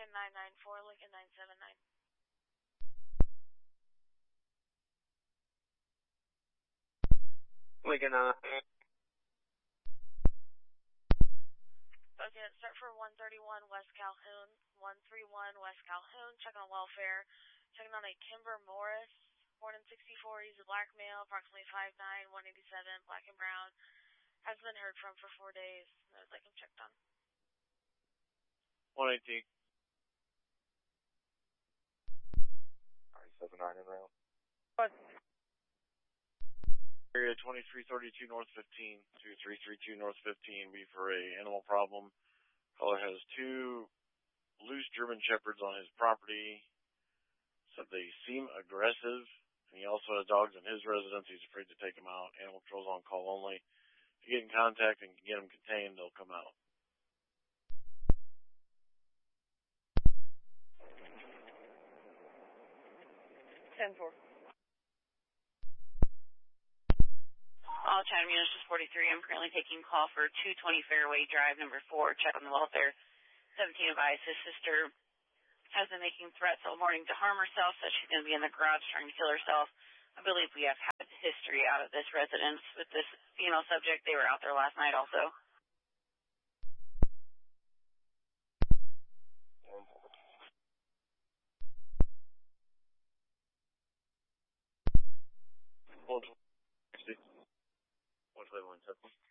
Lincoln 994, Lincoln 979. Lincoln, Okay, start for 131 West Calhoun, 131 West Calhoun, checking on welfare, checking on a Kimber Morris, born in 64, he's a black male, approximately 5'9", 187, black and brown, hasn't been heard from for 4 days, I'd like him checked on. 118. Alright, 79 in rail. What? Area 2332 North 15, 2332 North 15, be for a animal problem. Caller has 2 loose German Shepherds on his property. Said they seem aggressive, and he also has dogs in his residence. He's afraid to take them out. Animal control's on call only. If you get in contact and can get them contained, they'll come out. 10-4. All Chatham Units 43. I'm currently taking call for 220 Fairway Drive, number 4. Check on the welfare. 17 advised his sister has been making threats all morning to harm herself, says she's going to be in the garage trying to kill herself. I believe we have had history out of this residence with this female subject. They were out there last night also. One 121.